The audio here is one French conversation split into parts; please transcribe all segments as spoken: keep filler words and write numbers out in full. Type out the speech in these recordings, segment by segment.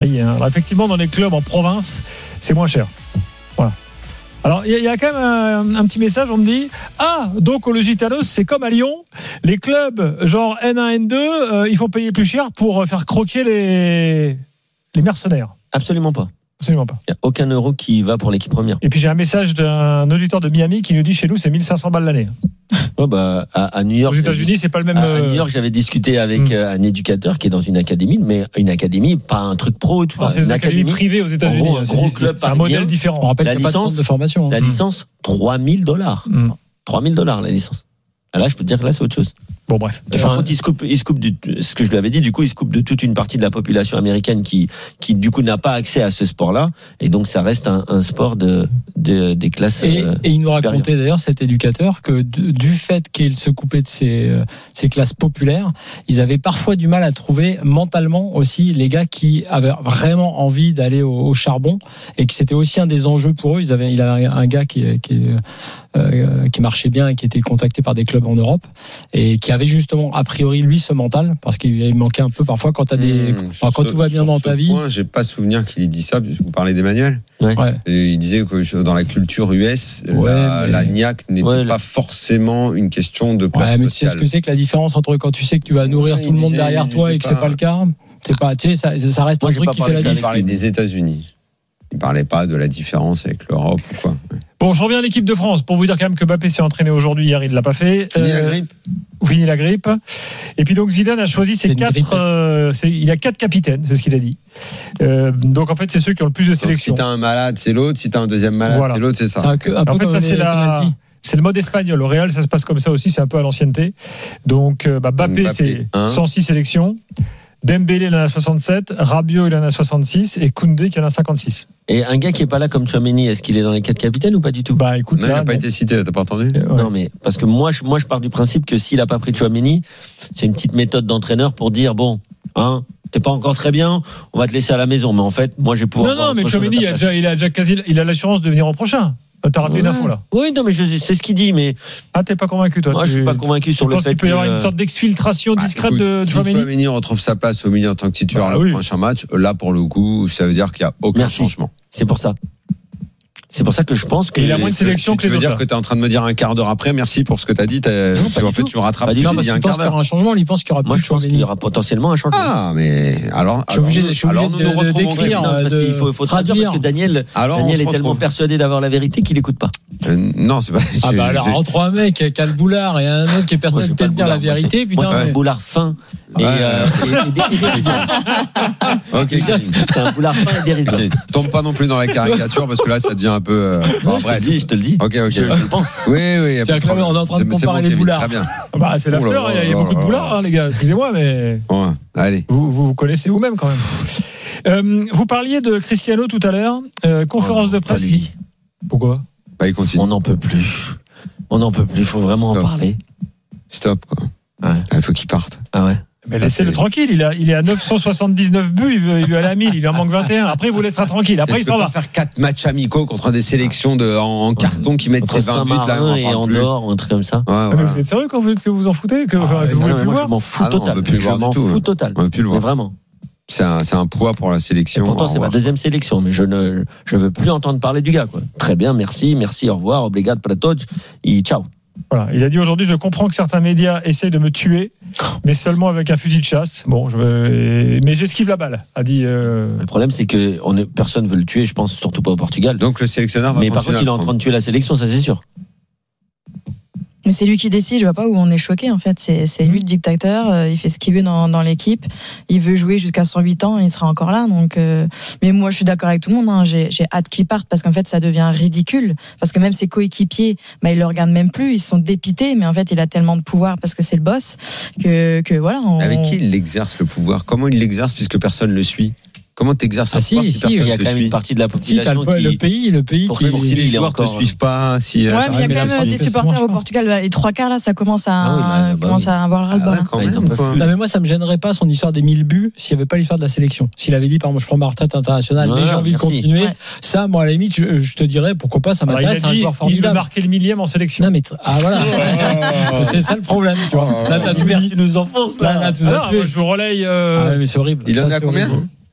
Paris. Hein. Alors, effectivement, dans les clubs en province, c'est moins cher. Voilà. Alors, il y, y a quand même un, un petit message, on me dit « Ah, donc au Lusitanos, c'est comme à Lyon, les clubs genre N un, N deux, euh, il faut payer plus cher pour faire croquer les, les mercenaires. » Absolument pas. Absolument pas. Il n'y a aucun euro qui va pour l'équipe première. Et puis j'ai un message d'un auditeur de Miami qui nous dit chez nous c'est mille cinq cents balles l'année. Ouais, bah, à, à New York. Aux États-Unis, c'est pas le même. À, à New York, j'avais discuté avec mmh. un éducateur qui est dans une académie, mais une académie, pas un truc pro et tout. Alors, c'est une académie privée aux États-Unis. Gros, un gros c'est, club c'est un modèle différent. On rappelle la qu'il n'y a licence, pas de, de formation. La mmh. licence, trois mille dollars. Mmh. trois mille dollars la licence. Là, je peux te dire que là, c'est autre chose. Bon, bref. Enfin, quand il se coupe, il se coupe du, ce que je lui avais dit, du coup, il se coupe de toute une partie de la population américaine qui, qui du coup, n'a pas accès à ce sport-là. Et donc, ça reste un, un sport de, de, des classes. Et, euh, et il nous supérieures. racontait d'ailleurs, cet éducateur, que de, du fait qu'il se coupait de ces, ces classes populaires, ils avaient parfois du mal à trouver mentalement aussi les gars qui avaient vraiment envie d'aller au, au charbon et que c'était aussi un des enjeux pour eux. Ils avaient, il avait un gars qui, qui, euh, qui marchait bien et qui était contacté par des clubs en Europe et qui avait justement a priori lui ce mental parce qu'il manquait un peu parfois quand t'as des mmh, enfin, quand ce, tout va bien dans ta vie. Point, j'ai pas souvenir qu'il ait dit ça puisque vous parlez d'Emmanuel. Ouais. Ouais. Et il disait que dans la culture U S, ouais, la, mais... la niaque n'était ouais, pas forcément une question de place ouais, mais sociale. tu sais ce que c'est que la différence entre quand tu sais que tu vas nourrir ouais, tout le monde disait, derrière toi et que pas... c'est pas le cas, c'est pas, tu sais, ça, ça reste Moi, un truc qui fait la différence. Il parlait des États-Unis. Il parlait pas de la différence avec l'Europe ou quoi. Bon, je reviens à l'équipe de France pour vous dire quand même que Mbappé s'est entraîné aujourd'hui. Hier, il l'a pas fait. Fini euh, la grippe. Fini la grippe. Et puis donc Zidane a choisi ses quatre. Euh, c'est, il a quatre capitaines, c'est ce qu'il a dit. Euh, donc en fait, c'est ceux qui ont le plus de sélections. Si t'as un malade, c'est l'autre. Si t'as un deuxième malade, voilà. c'est l'autre. C'est ça. C'est un, peu en fait, ça c'est la. Penalty. C'est le mode espagnol. Au Real, ça se passe comme ça aussi. C'est un peu à l'ancienneté. Donc, euh, bah, Mbappé, Mbappé, c'est hein. cent six sélections. Dembélé, il en a soixante-sept. Rabiot, il en a soixante-six. Et Koundé, qui en a cinquante-six. Et un gars qui est pas là comme Tchouaméni, est-ce qu'il est dans les quatre capitaines ou pas du tout? Bah, écoute, non, là, il n'a pas non. été cité. T'as pas entendu? Ouais. Non, mais parce que moi, je, moi, je pars du principe que s'il a pas pris Tchouaméni, c'est une petite méthode d'entraîneur pour dire bon, hein. T'es pas encore très bien, on va te laisser à la maison. Mais en fait, moi, j'ai pour. Non, non, mais Tchouaméni, il a déjà, il a déjà quasi, il a l'assurance de venir au prochain. T'as raté ouais. une info là. Oui, non, mais je, c'est ce qu'il dit, mais. Ah, t'es pas convaincu toi? Moi, tu, je suis pas convaincu sur tu le penses fait qu'il peut y avoir que... une sorte d'exfiltration bah, discrète écoute, de si Tchouaméni. Tchouaméni retrouve sa place au milieu en tant que titulaire bah, le oui. prochain match, là pour le coup, ça veut dire qu'il y a aucun Merci. changement. C'est pour ça. C'est pour ça que je pense que. Il a moins de sélection que les autres. Tu veux autres. dire que tu es en train de me dire un quart d'heure après, merci pour ce que tu as dit. Non, tu, en fait, tu me rattrapes. Pas Non, parce qu'il pense qu'il y aura un changement, il pense qu'il y aura Moi, plus je pense qu'il y aura potentiellement un changement. Ah, mais alors. Je suis obligé, je suis obligé alors, de, nous nous de retrouvons décrire, Non, parce de qu'il faut, faut traduire traduire. parce que Daniel, alors, Daniel est on se tellement retrouve. persuadé d'avoir la vérité qu'il écoute pas. Euh, non, c'est pas. Ah je- bah alors je- entre un mec qui a le boulard et un autre qui est Moi, je personne suis de pas le dire la boulard. Moi, vérité, c'est- putain. Moi, c'est un mais- boulard fin et, Ouais. euh, et, et dé- et dérisoire. Ok, Kevin. C'est un boulard fin et dérisoire. Ok, tombe pas non plus dans la caricature parce que là, ça devient un peu. euh, Bon, Je te bref. le dis, je te le dis. Ok, ok. Je, je le pense. Oui, oui. y a C'est pas de que là, problème. on est en train de C'est- c'est comparer bon, les Kevin, boulards. Très bien. Bah, c'est l'after, Oh là il y a, il y a là beaucoup de là boulards, hein, les gars. Excusez-moi, mais Bon, allez. vous, vous vous connaissez vous-même quand même. Euh, vous parliez de Cristiano tout à l'heure. Euh, conférence Oh, de pas presse. lui. Pourquoi? Bah, il continue. On n'en peut plus. On n'en peut plus. Il faut vraiment Stop. en parler. Stop, quoi. Ouais. Il faut qu'il parte. Ah ouais. Mais laissez-le tranquille. Il, a, il est à neuf cent soixante-dix-neuf buts. Il veut, il veut aller à mille. Il lui en manque vingt et un. Après, il vous laissera tranquille. Après, il s'en va. faire quatre matchs amicaux contre des sélections de, en, en carton qui mettent Entre ses vingt buts là. Saint-Marin et Andorre, ou un truc comme ça. Ouais, Ah, mais voilà. vous êtes sérieux quand vous dites que vous en foutez, que, enfin, Ah, que vous non, voulez mais plus moi, voir? je m'en fous Ah non, on total. veut plus le Je voir du m'en tout, fous ouais. total. On veut plus le Mais voir. vraiment. C'est un, c'est un poids pour la Et sélection. pourtant, Au c'est ma revoir. deuxième sélection, mais je ne, je veux plus entendre parler du gars, quoi. Très bien, merci, merci, au revoir, obrigado para todos, et ciao. Voilà. Il a dit aujourd'hui, je comprends que certains médias essayent de me tuer, mais seulement avec un fusil de chasse. Bon, je, mais j'esquive la balle, a dit. Euh... Le problème, c'est que on est, personne veut le tuer, je pense, surtout pas au Portugal. Donc le sélectionneur va Mais par continuer contre, il est à en train prendre. de tuer la sélection, ça c'est sûr. Mais c'est lui qui décide, je vois pas où on est choqué en fait. C'est, c'est lui le dictateur, euh, il fait ce qu'il veut dans, dans l'équipe. Il veut jouer jusqu'à cent huit ans et il sera encore là. Donc, euh... Mais moi je suis d'accord avec tout le monde, hein. j'ai, j'ai hâte qu'il parte parce qu'en fait ça devient ridicule. Parce que même ses coéquipiers, bah, ils le regardent même plus, ils sont dépités. Mais en fait il a tellement de pouvoir parce que c'est le boss que, que voilà. On... Avec qui il exerce le pouvoir? Comment il l'exerce puisque personne ne le suit? Comment t'exerces Ah un si, pouvoir si, si, personne Il y a te quand même suit? une partie de la Si, t'as population le, qui. le pays, le pays Pourquoi qui. pour Si les il est joueurs te encore- suivent pas, si. Ouais, mais il y a mais quand la même des France, supporters c'est au moins Portugal. Les trois quarts là, ça commence à, Ah oui, bah, bah commence oui. à avoir le ras-le-bol. Ah, hein. quand Bah, ils en même, peuvent quoi. plus. Non mais moi ça me gênerait pas son histoire des mille buts s'il n'y avait pas l'histoire de la sélection. S'il avait dit par exemple je prends ma retraite internationale Voilà, mais j'ai envie merci. de continuer, Ouais. ça moi à la limite je, je te dirais pourquoi pas, ça Alors, il m'intéresse, a c'est un dit, joueur il veut formidable. marquer le millième en sélection. Non mais t- ah voilà, c'est ça le problème, tu vois. Là t'as tout dit. Tu nous enfonces Là, là. là tu nous as Alors, tué. moi, je vous relaye. Ah Euh... ouais, mais c'est horrible. Il en Ça, est à c'est combien horrible.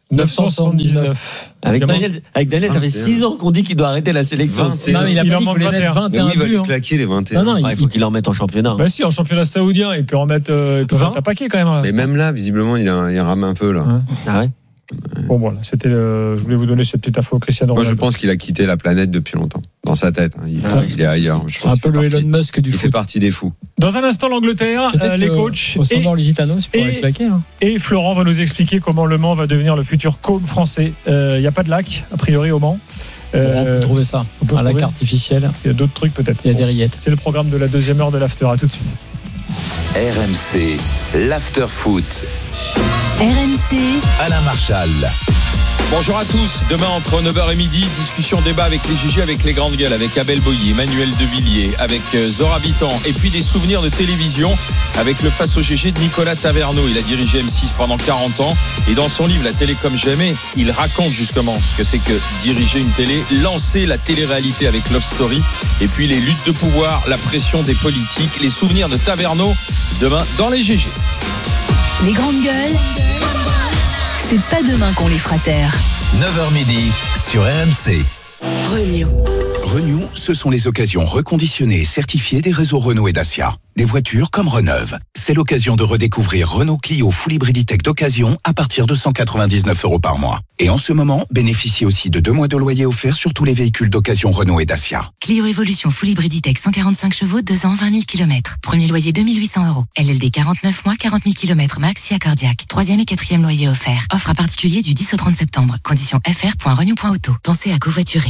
neuf cent soixante-dix-neuf. Avec Il Daniel, avec Daniel, ça fait six ans qu'on dit qu'il doit arrêter la sélection. vingt et un. Non, mais il a Il pas en dit qu'il manque voulait vingt et un. mettre vingt et Mais un oui, il va buts. lui hein. claquer les vingt et un. Non, non, Ouais, il faut qu'il en mette en championnat. Bah si, en championnat saoudien, il peut en mettre, euh, il peut vingt. mettre un paquet quand même. Là. Mais même là, visiblement, il, a, il rame un peu là. Ouais. Ah ouais. Bon voilà, c'était. Euh, je voulais vous donner cette petite info, Cristiano Moi, je Ronaldo. pense qu'il a quitté la planète depuis longtemps, dans sa tête. hein. Il, Ah, il est ailleurs. Je C'est pense un qu'il peu fait le partie- Elon Musk du Il fait foot. partie des fous. Dans un instant, l'Angleterre, Peut-être euh, les que, coachs au et, Sandor Lusitanos, il pourrait et- claquer. Hein. et Florent va nous expliquer comment Le Mans va devenir le futur cône français. Il euh, n'y a pas de lac, a priori, au Mans. On Euh, peut trouver ça. on peut Un lac trouver. artificiel. Il y a d'autres trucs peut-être. Il y a Bon, des rillettes. c'est le programme de la deuxième heure de l'after. À tout de suite. R M C, l'after foot. R M C, Alain Marchal. Bonjour à tous. Demain, entre neuf heures et midi, discussion, débat avec les G G, avec les grandes gueules, avec Abel Boilly, Emmanuel Devilliers, avec Zora Bitan, et puis des souvenirs de télévision avec le face au G G de Nicolas Taverneau. Il a dirigé M six pendant quarante ans, et dans son livre La télé comme jamais, il raconte justement ce que c'est que diriger une télé, lancer la télé-réalité avec Love Story, et puis les luttes de pouvoir, la pression des politiques, les souvenirs de Taverneau, demain dans les G G. les grandes gueules, c'est pas demain qu'on les fera taire. neuf heures midi sur R M C. Renew. Renew, ce sont les occasions reconditionnées et certifiées des réseaux Renault et Dacia. Des voitures comme Reneuve. C'est l'occasion de redécouvrir Renault Clio Full Hybriditech d'occasion à partir de cent quatre-vingt-dix-neuf euros par mois. Et en ce moment, bénéficiez aussi de deux mois de loyer offerts sur tous les véhicules d'occasion Renault et Dacia. Clio Evolution Full Hybriditech cent quarante-cinq chevaux, deux ans, vingt mille kilomètres. Premier loyer deux mille huit cents euros. L L D quarante-neuf mois, quarante mille kilomètres max, si accordiaque. Troisième et quatrième loyer offert. Offre à particulier du dix au trente septembre. Conditions f r point renew point auto. Pensez à covoiturer.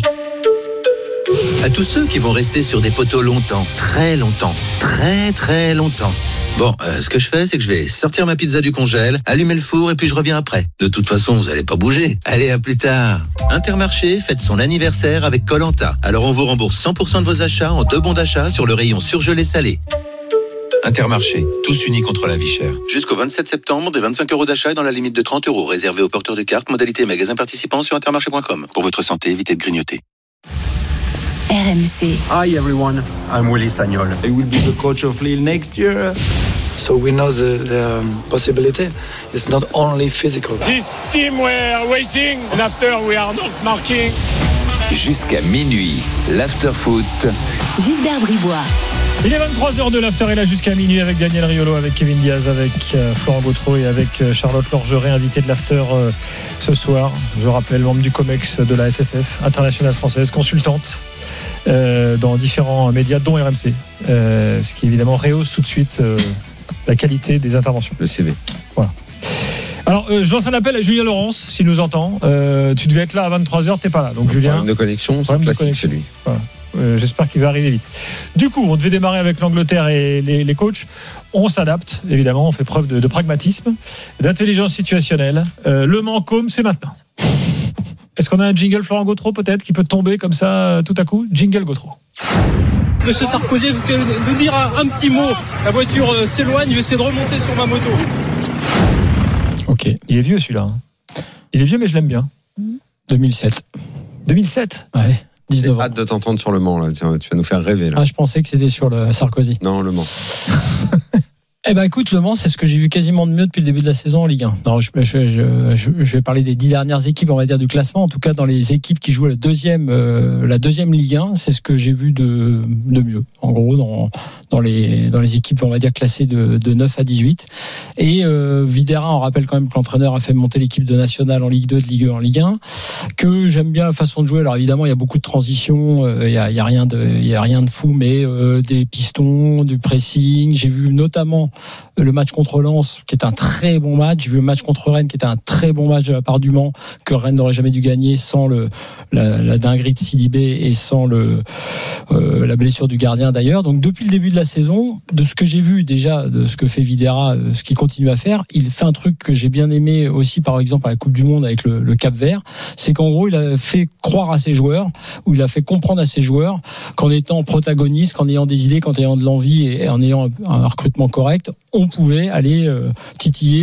À tous ceux qui vont rester sur des poteaux longtemps, très longtemps, très très longtemps. Bon, euh, ce que je fais, c'est que je vais sortir ma pizza du congèle, allumer le four et puis je reviens après. De toute façon, vous allez pas bouger. Allez, à plus tard. Intermarché fête son anniversaire avec Koh-Lanta. Alors on vous rembourse cent pour cent de vos achats en deux bons d'achat sur le rayon surgelé salé. Intermarché, tous unis contre la vie chère. Jusqu'au vingt-sept septembre, des vingt-cinq euros d'achat et dans la limite de trente euros, réservé aux porteurs de cartes, modalité magasin participant sur intermarché point com. Pour votre santé, évitez de grignoter. R M C. Hi everyone, I'm Willy Sagnol. I will be the coach of Lille next year. So we know the, the um, possibility. It's not only physical. This team were waiting and after we are not marking. Jusqu'à minuit, l'after foot. Gilbert Bribois. Il est vingt-trois heures de l'after et là jusqu'à minuit avec Daniel Riolo, avec Kevin Diaz, avec euh, Florent Gautreau et avec euh, Charlotte Lorgeret, invité de l'after euh, ce soir. Je rappelle, membre du COMEX de la F F F, internationale française, consultante euh, dans différents médias, dont R M C. Euh, ce qui évidemment rehausse tout de suite euh, la qualité des interventions. Le C V. Voilà. Alors, euh, je lance un appel à Julien Laurence, s'il nous entend. Euh, tu devais être là à vingt-trois heures, t'es pas là. Donc, Julien. Problème de connexion, c'est Problème de classique connexion. chez lui. Voilà. Euh, j'espère qu'il va arriver vite. Du coup, on devait démarrer avec l'Angleterre et les, les coachs. On s'adapte, évidemment, on fait preuve de, de pragmatisme, d'intelligence situationnelle. Euh, le Mancôme, c'est maintenant. Est-ce qu'on a un jingle Florent Gautreau peut-être qui peut tomber comme ça euh, tout à coup? Jingle Gautreau. Monsieur Sarkozy, vous pouvez nous dire un, un petit mot. La voiture euh, s'éloigne, je vais essayer de remonter sur ma moto. Ok. Il est vieux celui-là. hein. Il est vieux mais je l'aime bien. deux mille sept. deux mille sept. Ouais. J'ai dix-neuf ans. hâte de t'entendre sur le Mans là. Tiens, tu vas nous faire rêver là. Ah, je pensais que c'était sur le Sarkozy. Non, le Mans. Eh ben écoute, Le Mans, c'est ce que j'ai vu quasiment de mieux depuis le début de la saison en Ligue un. Non, je, je, je, je, je vais parler des dix dernières équipes, on va dire, du classement. En tout cas, dans les équipes qui jouent la deuxième, euh, la deuxième Ligue un, c'est ce que j'ai vu de, de mieux. En gros, dans, dans les, dans les équipes, on va dire, classées de, de neuf à dix-huit. Et euh, Videra, on rappelle quand même que l'entraîneur a fait monter l'équipe de National en Ligue deux, de Ligue un en Ligue un. Que j'aime bien la façon de jouer. Alors évidemment, il y a beaucoup de transitions, euh, il y a, il y a rien de, il y a rien de fou, mais euh, des pistons, du pressing. J'ai vu notamment le match contre Lens, qui est un très bon match. J'ai vu le match contre Rennes, qui était un très bon match de la part du Mans, que Rennes n'aurait jamais dû gagner sans le, la, la dinguerie de Sidibé et sans le, euh, la blessure du gardien d'ailleurs. Donc depuis le début de la saison, de ce que j'ai vu déjà, de ce que fait Videra, ce qu'il continue à faire, il fait un truc que j'ai bien aimé aussi, par exemple, à la Coupe du Monde avec le, le Cap-Vert. C'est qu'en gros, il a fait croire à ses joueurs, ou il a fait comprendre à ses joueurs qu'en étant protagoniste, qu'en ayant des idées, qu'en ayant de l'envie et en ayant un recrutement correct, on pouvait aller euh, titiller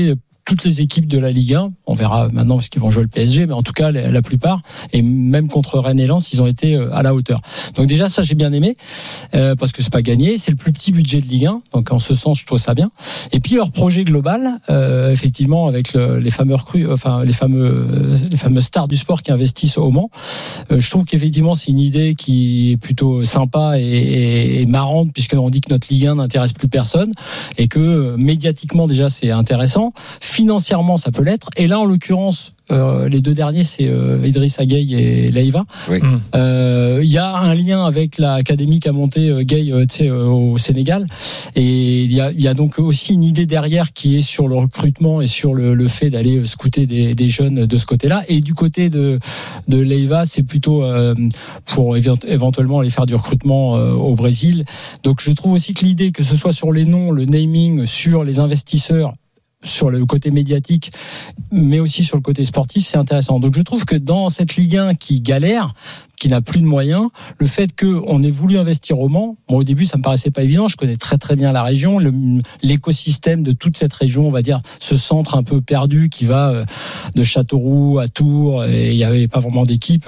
toutes les équipes de la Ligue un. On verra maintenant parce qu'ils vont jouer le P S G, mais en tout cas la, la plupart, et même contre Rennes et Lens, ils ont été à la hauteur. Donc déjà ça j'ai bien aimé euh, parce que c'est pas gagné, c'est le plus petit budget de Ligue un, donc en ce sens je trouve ça bien. Et puis leur projet global, euh, effectivement avec le, les fameux recrues, enfin les fameux les fameux stars du sport qui investissent au Mans, euh, je trouve qu'effectivement c'est une idée qui est plutôt sympa et, et, et marrante puisqu'on dit que notre Ligue un n'intéresse plus personne et que euh, médiatiquement déjà c'est intéressant. Financièrement, ça peut l'être. Et là, en l'occurrence, euh, les deux derniers, c'est euh, Idrissa Gueye et Leiva. Il oui. euh, y a un lien avec l'académie qu'a monté euh, Gueye euh, euh, au Sénégal. Et il y a, y a donc aussi une idée derrière qui est sur le recrutement et sur le, le fait d'aller scouter des, des jeunes de ce côté-là. Et du côté de, de Leiva, c'est plutôt euh, pour éventuellement aller faire du recrutement euh, au Brésil. Donc je trouve aussi que l'idée, que ce soit sur les noms, le naming, sur les investisseurs, sur le côté médiatique, mais aussi sur le côté sportif, c'est intéressant. Donc je trouve que dans cette Ligue un qui galère, qui n'a plus de moyens, le fait qu'on ait voulu investir au Mans, bon, au début ça me paraissait pas évident, je connais très très bien la région, le, l'écosystème de toute cette région, on va dire ce centre un peu perdu qui va de Châteauroux à Tours, et il n'y avait pas vraiment d'équipe,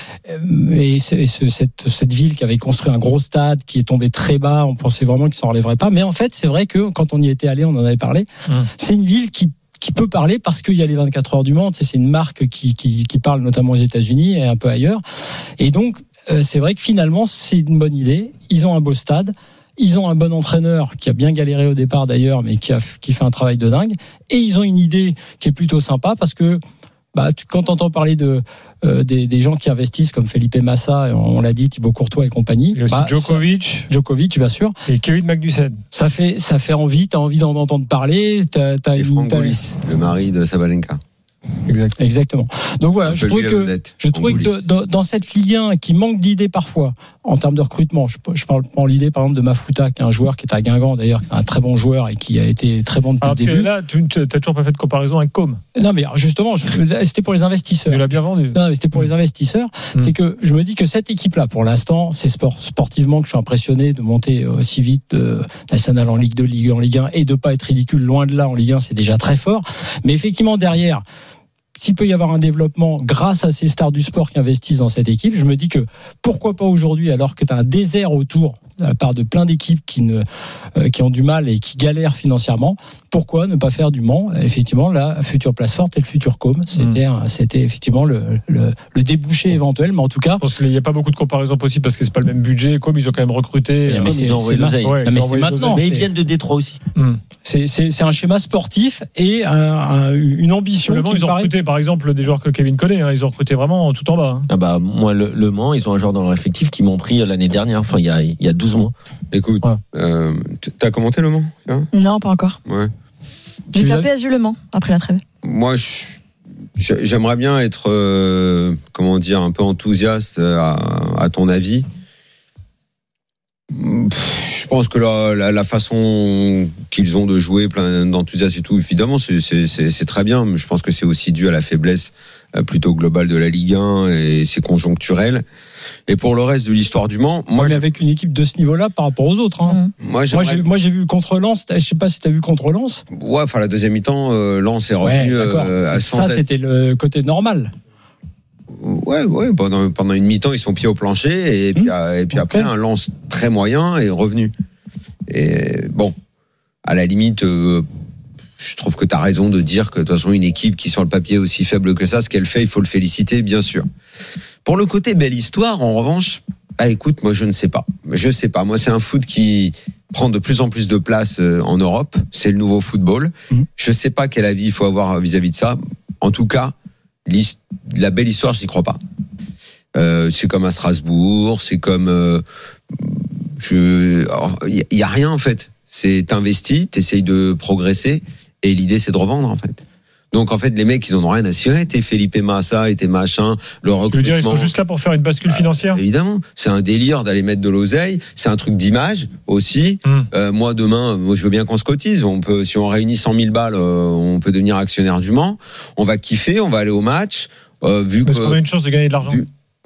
et c'est, c'est, cette, cette ville qui avait construit un gros stade, qui est tombé très bas, on pensait vraiment qu'il s'en relèverait pas, mais en fait c'est vrai que quand on y était allé, on en avait parlé, mmh. c'est une ville qui qui peut parler parce qu'il y a les vingt-quatre heures du Mans, c'est une marque qui, qui, qui parle notamment aux États-Unis et un peu ailleurs. Et donc, euh, c'est vrai que finalement, c'est une bonne idée. Ils ont un beau stade. Ils ont un bon entraîneur qui a bien galéré au départ d'ailleurs, mais qui, a, qui fait un travail de dingue. Et ils ont une idée qui est plutôt sympa parce que bah, tu, quand tu entends parler de, euh, des, des gens qui investissent comme Felipe Massa, on l'a dit, Thibaut Courtois et compagnie. Et aussi bah, Djokovic. Ça, Djokovic, bien sûr. Et Kevin Magnussen. Ça fait, ça fait envie, tu as envie d'en entendre parler. T'as, t'as et une, Franck t'as... Goulis, le mari de Sabalenka. Exactement. Exactement. Donc voilà, je trouvais que, je trouvais que dans, dans cette Ligue un qui manque d'idées parfois en termes de recrutement, je, je parle pas en l'idée par exemple de Mafuta, qui est un joueur qui est à Guingamp d'ailleurs, qui est un très bon joueur et qui a été très bon depuis Alors, le début. Là, tu n'as toujours pas fait de comparaison avec Com. Non, mais justement, je, c'était pour les investisseurs. Tu l'as bien vendu. Non, mais c'était pour mmh. les investisseurs. Mmh. C'est que je me dis que cette équipe-là, pour l'instant, c'est sport, sportivement que je suis impressionné de monter aussi vite de national en Ligue deux, Ligue un, en Ligue un et de pas être ridicule. Loin de là, en Ligue un, c'est déjà très fort. Mais effectivement, derrière, s'il peut y avoir un développement grâce à ces stars du sport qui investissent dans cette équipe, je me dis que pourquoi pas aujourd'hui, alors que tu as un désert autour de la part de plein d'équipes qui, ne, euh, qui ont du mal et qui galèrent financièrement, pourquoi ne pas faire du Mans effectivement la future place forte et le futur Com. C'était, mmh. c'était effectivement le, le, le débouché éventuel, mais en tout cas. Je pense qu'il n'y a pas beaucoup de comparaisons possibles parce que c'est pas le même budget. Com, ils ont quand même recruté. Mais, mais c'est, ils ont envoyé l'oseille. Ouais, mais c'est maintenant. Mais c'est... ils viennent de Détroit aussi. Mmh. C'est, c'est, c'est un schéma sportif et un, un, une ambition. Le Mans, ils ont paraît... recruté par exemple des joueurs que Kevin connaît. Hein, ils ont recruté vraiment tout en bas. Hein. Ah bah moi le, le Mans, ils ont un joueur dans leur effectif qui m'ont pris l'année dernière. Enfin il y a il y a douze mois. Écoute, ouais. euh, t'as commenté le Mans hein Non, pas encore. Ouais. J'ai fait P S G Le Mans après la trêve. Moi, je, j'aimerais bien être, euh, comment dire, un peu enthousiaste à, à ton avis. Je pense que la, la, la façon qu'ils ont de jouer, plein d'enthousiasme et tout, évidemment, c'est, c'est, c'est, c'est très bien. Mais je pense que c'est aussi dû à la faiblesse plutôt globale de la Ligue un et c'est conjoncturel. Et pour le reste de l'histoire du Mans, moi, mais avec une équipe de ce niveau-là par rapport aux autres. Hein. Mmh. Moi, moi, j'ai, moi, j'ai vu contre Lens. Je sais pas si t'as vu contre Lens. Ouais, enfin la deuxième mi-temps, euh, Lens est revenu. Ouais, euh, à ça, c'était le côté normal. Ouais, ouais. Pendant pendant une mi-temps, ils sont pieds au plancher et puis mmh. et puis okay. après un Lens très moyen est revenu. Et bon, à la limite. Euh, Je trouve que tu as raison de dire que de toute façon une équipe qui sur le papier est aussi faible que ça, ce qu'elle fait, il faut le féliciter, bien sûr. Pour le côté belle histoire, en revanche, ah écoute, moi je ne sais pas. Je sais pas. Moi c'est un foot qui prend de plus en plus de place en Europe. C'est le nouveau football. Mmh. Je sais pas quel avis il faut avoir vis-à-vis de ça. En tout cas, la belle histoire, je n'y crois pas. Euh, c'est comme à Strasbourg, c'est comme euh, je, il y a rien en fait. C'est t'investis, t'essayes de progresser. Et l'idée, c'est de revendre, en fait. Donc, en fait, les mecs, ils en ont rien à cirer. T'es Felipe Massa et t'es machin. Le recrutement. Tu veux dire, ils sont juste là pour faire une bascule financière? euh, Évidemment. C'est un délire d'aller mettre de l'oseille. C'est un truc d'image aussi. Mm. Euh, moi, demain, moi, je veux bien qu'on se cotise. On peut, si on réunit cent mille balles, euh, on peut devenir actionnaire du Mans. On va kiffer, on va aller au match. Euh, vu Parce que, qu'on a une chance de gagner de l'argent. Vu,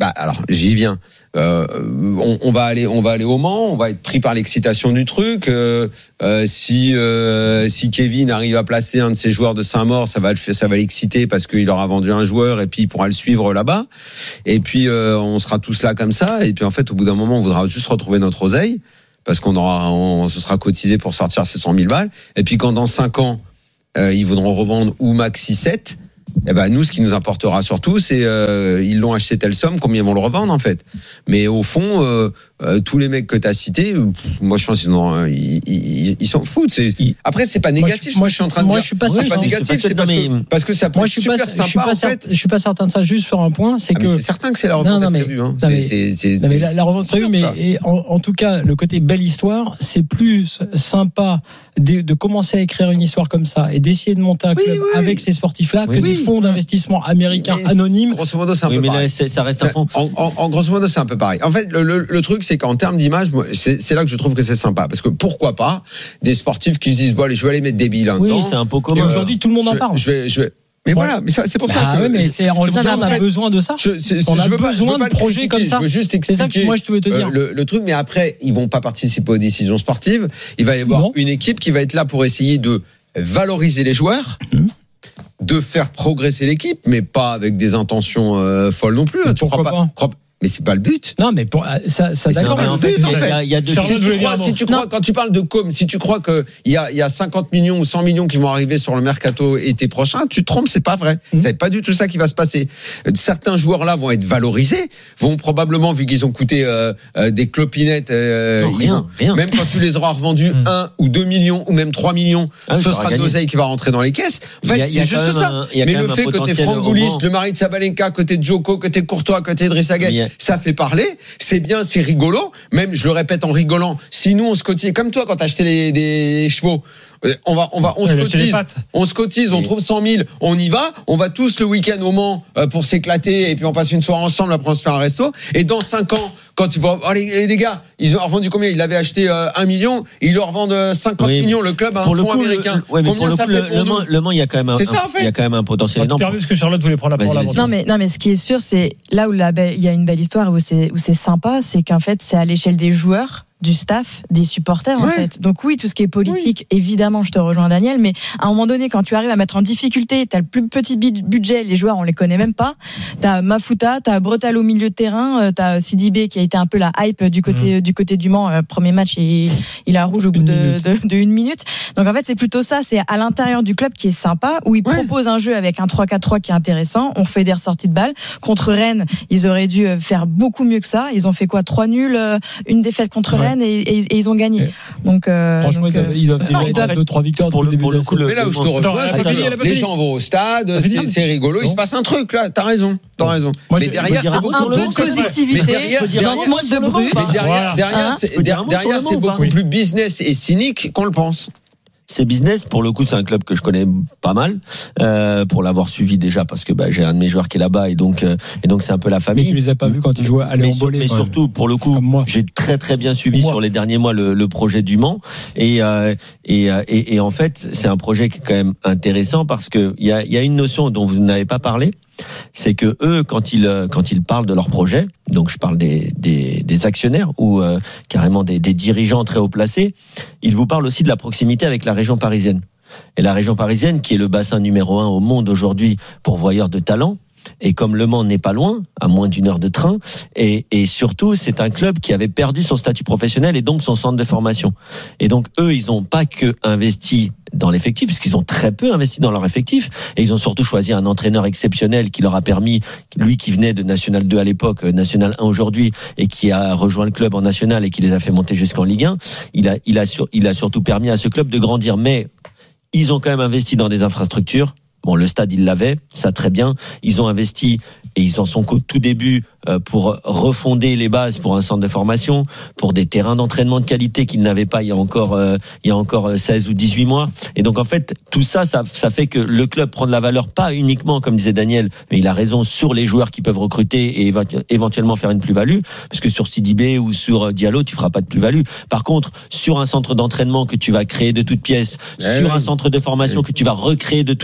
Bah alors j'y viens. Euh, on, on va aller, on va aller au Mans. On va être pris par l'excitation du truc. Euh, euh, si euh, si Kevin arrive à placer un de ses joueurs de Saint-Maur, ça va le ça va l'exciter parce qu'il aura vendu un joueur et puis il pourra le suivre là-bas. Et puis euh, on sera tous là comme ça. Et puis en fait, au bout d'un moment, on voudra juste retrouver notre oseille parce qu'on aura, on se sera cotisé pour sortir ces cent mille balles. Et puis quand dans cinq ans, euh, ils voudront revendre ou maxi sept. Eh ben nous, ce qui nous importera surtout, c'est euh, ils l'ont acheté telle somme, combien ils vont le revendre en fait. Mais au fond, euh, euh, tous les mecs que t'as cités, pff, moi je pense qu'ils non, ils, ils, ils s'en foutent. C'est... Après, c'est pas négatif. Moi, je, moi, je suis en train de moi, dire. Je suis pas, c'est certain, pas négatif, c'est, c'est parce, mais... que, parce que ça peut moi, être super pas, sympa. Je suis pas, en certain, fait. je suis pas certain de ça. Juste sur un point, c'est ah, que c'est certain que c'est la revente non, non, prévue. Hein. Non, mais, c'est, c'est, c'est, non, mais la, la revente c'est prévue, mais et en, en tout cas, le côté belle histoire, c'est plus sympa de, de commencer à écrire une histoire comme ça et d'essayer de monter un oui, club oui. avec ces sportifs-là oui, que oui. des fonds d'investissement américains mais, anonymes. Grosso modo, c'est un oui, peu mais pareil. Là, c'est, ça reste un fond. En, en, en grosso modo, c'est un peu pareil. En fait, le, le, le truc, c'est qu'en termes d'image, moi, c'est, c'est là que je trouve que c'est sympa. Parce que pourquoi pas des sportifs qui se disent, bon, allez, je vais aller mettre des billes là-dedans. Oui, c'est un peu commun. Et aujourd'hui, tout le monde en je, parle. Je vais, je vais, mais bon. voilà, mais ça, c'est pour bah, ça que. Ouais, mais c'est, en général, on a besoin de ça. Je, c'est, on a je veux besoin pas, je veux de projets comme ça. Je veux juste expliquer. C'est ça que moi, je te veux te dire. Euh, le, le truc, mais après, ils vont pas participer aux décisions sportives. Il va y avoir non. une équipe qui va être là pour essayer de valoriser les joueurs. Mmh. De faire progresser l'équipe, mais pas avec des intentions euh, folles non plus. Hein, tu crois pas, crois, mais c'est pas le but. Non, mais pour, ça, ça mais d'accord. C'est pas mais le but, en fait. Il y a, il y a deux si tu crois, si tu crois quand tu parles de com, si tu crois que il y a, il y a cinquante millions ou cent millions qui vont arriver sur le mercato été prochain, tu te trompes, c'est pas vrai. Mmh. C'est pas du tout ça qui va se passer. Certains joueurs là vont être valorisés, vont probablement, vu qu'ils ont coûté euh, euh, des clopinettes, euh, non, rien, vont, rien. même quand tu les auras revendus mmh. un ou deux millions ou même trois millions, ah, ce sera de l'oseille qui va rentrer dans les caisses. En fait, c'est juste ça. Mais le fait que t'es Franck Goulis, le mari de Sabalenka, côté de Djoko, côté de Courtois, côté de Drissagay, ça fait parler. C'est bien, c'est rigolo. Même, je le répète en rigolant, si nous on se cotise, comme toi quand t'as acheté les, des chevaux, on va, on va, on se cotise, on se cotise, on trouve cent mille, on y va, on va tous le week-end au Mans pour s'éclater et puis on passe une soirée ensemble, après on se fait un resto. Et dans cinq ans, quand tu vas, oh les, les gars, ils ont revendu combien? Ils l'avaient acheté euh, un million, ils leur vendent cinquante oui, millions le club à un fonds coup, américain. Le, ouais, mais combien pour ça le, fait pour le, Mans, le Mans, il y a quand même un, ça, en fait. il y a quand même un potentiel énorme. Parce que Charlotte voulait prendre la parole avant. Non mais non mais ce qui est sûr, c'est là où la, il y a une belle histoire où c'est où c'est sympa, c'est qu'en fait c'est à l'échelle des joueurs, du staff, des supporters en ouais. fait. Donc oui, tout ce qui est politique, oui. évidemment, je te rejoins Daniel, mais à un moment donné, quand tu arrives à mettre en difficulté, t'as le plus petit budget, les joueurs, on les connaît même pas. T'as Mafuta, t'as Bretal au milieu de terrain, t'as Sidibé qui a été un peu la hype du côté mmh. du côté du Mans. Premier match, il, il a rouge au bout de, de, de une minute. Donc en fait, c'est plutôt ça, c'est à l'intérieur du club qui est sympa, où ils ouais. proposent un jeu avec un trois quatre trois qui est intéressant. On fait des ressorties de balles. Contre Rennes, ils auraient dû faire beaucoup mieux que ça. Ils ont fait quoi? Trois nuls, une défaite contre ouais. Rennes et, et, et ils ont gagné. Donc euh, franchement, donc, ils doivent déjà être à deux trois victoires pour le, pour le coup. Mais là où je te rejoins, c'est que les gens vont au stade, c'est, c'est rigolo, il se passe un truc là. T'as raison, t'as raison. Moi, mais derrière, c'est beaucoup un peu de positivité dans ce monde de bruit. Mais derrière, derrière, derrière, c'est beaucoup plus business et cynique qu'on le pense. C'est business. Pour le coup, c'est un club que je connais pas mal, euh, pour l'avoir suivi déjà, parce que bah, j'ai un de mes joueurs qui est là-bas, et donc euh, et donc c'est un peu la famille. Mais tu les as pas vus quand ils jouaient à Léon Bollet. Mais surtout, pour le coup, j'ai très très bien suivi sur les derniers mois le, le projet du Mans, et, euh, et et et en fait, c'est un projet qui est quand même intéressant parce que il y a il y a une notion dont vous n'avez pas parlé. C'est que eux, quand ils quand ils parlent de leur projet, donc je parle des des, des actionnaires ou euh, carrément des, des dirigeants très haut placés, ils vous parlent aussi de la proximité avec la région parisienne. Et la région parisienne, qui est le bassin numéro un au monde aujourd'hui pourvoyeur de talent. Et comme Le Mans n'est pas loin, à moins d'une heure de train, et, et surtout, c'est un club qui avait perdu son statut professionnel et donc son centre de formation. Et donc, eux, ils n'ont pas que investi dans l'effectif, puisqu'ils ont très peu investi dans leur effectif, et ils ont surtout choisi un entraîneur exceptionnel qui leur a permis, lui qui venait de National deux à l'époque, National un aujourd'hui, et qui a rejoint le club en National et qui les a fait monter jusqu'en Ligue un, il a, il a, sur, il a surtout permis à ce club de grandir. Mais ils ont quand même investi dans des infrastructures. Bon, le stade, ils l'avaient, ça très bien. Ils ont investi, et ils en sont qu'au tout début, pour refonder les bases pour un centre de formation, pour des terrains d'entraînement de qualité qu'ils n'avaient pas il y a encore euh, il y a encore seize ou dix-huit mois. Et donc en fait, tout ça, ça ça fait que le club prend de la valeur, pas uniquement, comme disait Daniel, mais il a raison, sur les joueurs qui peuvent recruter et éventuellement faire une plus-value, parce que sur Sidibé ou sur Diallo, tu feras pas de plus-value. Par contre, sur un centre d'entraînement que tu vas créer de toutes pièces, eh sur oui. un centre de formation oui. que tu vas recréer de toutes pièces,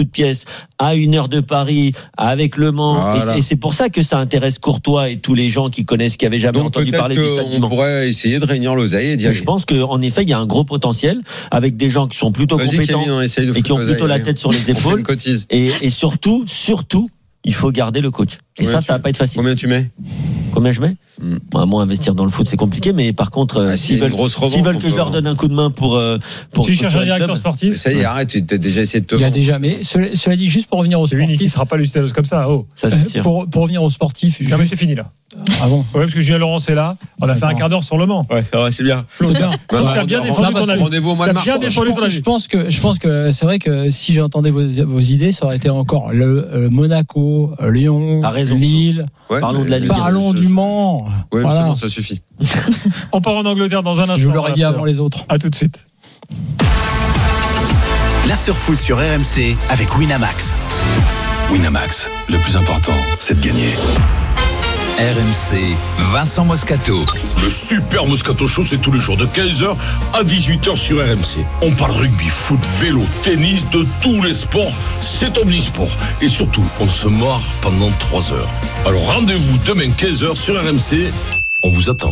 à une heure de Paris, avec Le Mans. Voilà. Et, et c'est pour ça que ça intéresse Courtois et tous les gens qui connaissent, qui avaient jamais Donc entendu peut-être parler du stade du Mans. on pourrait essayer de réunir l'oseille et dire. Je pense qu'en effet, il y a un gros potentiel avec des gens qui sont plutôt Vas-y, compétents Kevin, on essaye de et qui ont foutre plutôt la l'oseille, tête sur les on fait épaules. une cotise. Et, et surtout, surtout, il faut garder le coach. Et Ouais, ça, tu- ça va pas être facile. Combien tu mets? Combien je mets Mm. Bon, moi, investir dans le foot, c'est compliqué, mais par contre, euh, Ah, s'ils c'est une veulent, grosse revente, s'ils veulent on que je peut- leur donne un coup de main pour euh, pour Tu cherches un structurer le directeur club, sportif. Ça y est, arrête, tu as déjà essayé de te Il y a vendre. déjà, mais cela, cela dit, juste pour revenir aux C'est lui qui ne sportifs, quittera pas Lucidalos comme ça. Oh. ça c'est sûr. pour, pour revenir aux sportifs, Non, mais juste c'est fini là. avant. Ouais, parce que Julien Laurence est là. On a fait un D'accord. quart d'heure sur Le Mans. Ouais, c'est vrai, c'est bien. C'est bien. Claude, Ouais, t'as bien on- défendu on- ton avis. Rendez-vous au mois de T'as mars. bien quoi. défendu ton Je avis. pense que je pense que c'est vrai que si j'entendais vos, vos idées, ça aurait été encore le euh, Monaco, euh, Lyon, T'as raison. Lille. Ouais, Parlons mais- de la Ligue. Parlons je- du je- Mans. Ouais, Voilà. c'est bon, ça suffit. On part en Angleterre dans un instant. Je vous l'aurais dit avant les autres. À tout de suite. L'afterfoot sur R M C avec Winamax. Winamax, le plus important, c'est de gagner. R M C, Vincent Moscato. Le super Moscato Show, c'est tous les jours de quinze heures à dix-huit heures sur R M C. On parle rugby, foot, vélo, tennis, de tous les sports. C'est omnisport. Et surtout, on se marre pendant trois heures. Alors rendez-vous demain quinze heures sur R M C. On vous attend.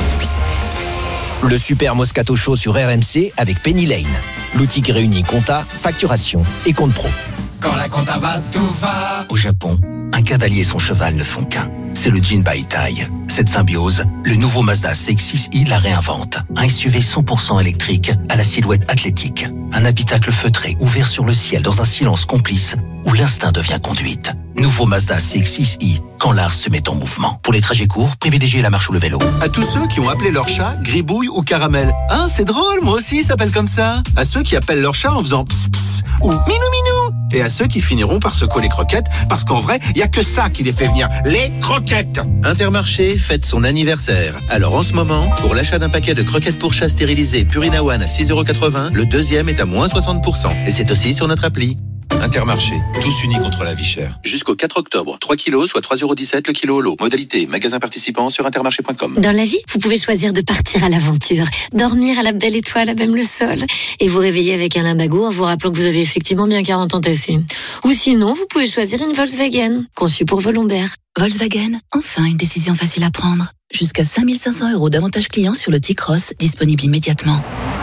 Le super Moscato Show sur R M C avec Penny Lane. L'outil qui réunit compta, facturation et compte pro. Quand la compta va, tout va. Au Japon, un cavalier et son cheval ne font qu'un. C'est le Jinbai Tai. Cette symbiose, le nouveau Mazda C X six i la réinvente. Un S U V cent pour cent électrique à la silhouette athlétique. Un habitacle feutré ouvert sur le ciel dans un silence complice où l'instinct devient conduite. Nouveau Mazda C X six i, quand l'art se met en mouvement. Pour les trajets courts, privilégiez la marche ou le vélo. À tous ceux qui ont appelé leur chat Gribouille ou Caramel. Hein, c'est drôle, moi aussi, il s'appelle comme ça. À ceux qui appellent leur chat en faisant pss pss ou minou minou. Et à ceux qui finiront par secouer les croquettes, parce qu'en vrai, il y a que ça qui les fait venir. Les croquettes. Intermarché fête son anniversaire. Alors en ce moment, pour l'achat d'un paquet de croquettes pour chat stérilisées Purina One à six euros quatre-vingts, le deuxième est à moins soixante pour cent. Et c'est aussi sur notre appli. Intermarché, tous unis contre la vie chère. Jusqu'au quatre octobre, trois kilos, soit trois euros dix-sept le kilo au lot. Modalité, magasin participant sur intermarché point com. Dans la vie, vous pouvez choisir de partir à l'aventure, dormir à la belle étoile, à même le sol, et vous réveiller avec un limbago en vous rappelant que vous avez effectivement bien quarante ans tassés. Ou sinon, vous pouvez choisir une Volkswagen, conçue pour vos lombaires. Volkswagen, enfin une décision facile à prendre. Jusqu'à cinq mille cinq cents euros d'avantages clients sur le T-Cross, disponible immédiatement.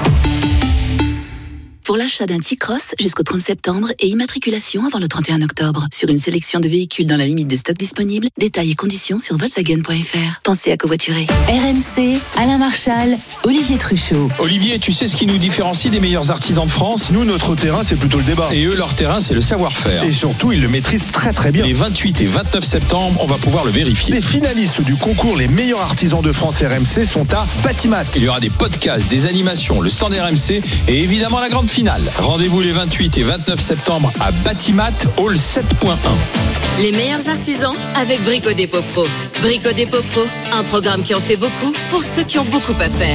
Pour l'achat d'un T-Cross jusqu'au trente septembre et immatriculation avant le trente et un octobre. Sur une sélection de véhicules dans la limite des stocks disponibles, détails et conditions sur volkswagen point f r. Pensez à covoiturer. R M C, Alain Marchal, Olivier Truchot. Olivier, tu sais ce qui nous différencie des meilleurs artisans de France? Nous, notre terrain, c'est plutôt le débat. Et eux, leur terrain, c'est le savoir-faire. Et surtout, ils le maîtrisent très très bien. Les vingt-huit et vingt-neuf septembre, on va pouvoir le vérifier. Les finalistes du concours Les meilleurs artisans de France R M C sont à Batimat. Il y aura des podcasts, des animations, le stand R M C et évidemment la grande finale. Rendez-vous les vingt-huit et vingt-neuf septembre à Batimat, Hall sept point un. Les meilleurs artisans avec Brico Dépôt Pro. Brico Dépôt Pro, un programme qui en fait beaucoup pour ceux qui ont beaucoup à faire.